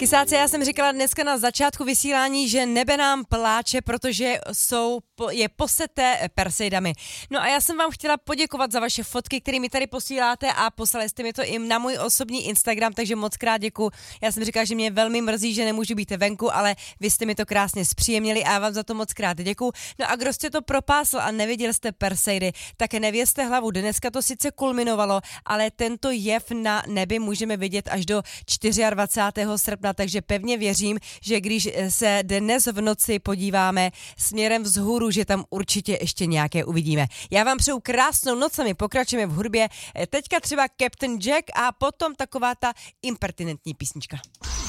Kysáci, já jsem říkala dneska na začátku vysílání, že nebe nám pláče, protože je poseté Perseidami. No a já jsem vám chtěla poděkovat za vaše fotky, které mi tady posíláte a poslali jste mi to i na můj osobní Instagram, takže moc krát děkuju. Já jsem říkala, že mě velmi mrzí, že nemůžu být venku, ale vy jste mi to krásně zpříjemnili a já vám za to moc krát děkuju. No a kdo jste to propásl a neviděl jste Perseidy, tak nevězte hlavu. Dneska to sice kulminovalo, ale tento jev na nebi můžeme vidět až do 24. srpna, takže pevně věřím, že když se dnes v noci podíváme směrem vzhůru, že tam určitě ještě nějaké uvidíme. Já vám přeju krásnou noc a my pokračujeme v hudbě. Teďka třeba Captain Jack a potom taková ta impertinentní písnička.